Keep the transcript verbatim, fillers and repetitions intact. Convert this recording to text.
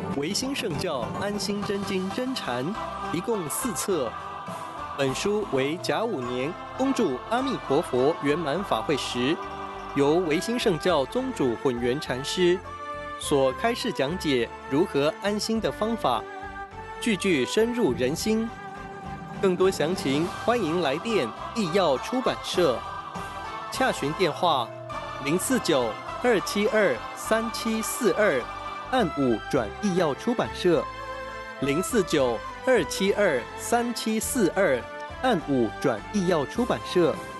维新圣教安心真经真禅，一共四册。本书为甲午年恭祝阿弥陀佛圆满法会时，由维新圣教宗主混元禅师所开示讲解如何安心的方法，句句深入人心。更多详情，欢迎来电易药出版社，洽询电话零四九二七二三七四二，按五转易药出版社零四九二七二三七四二，按五转易药出版社。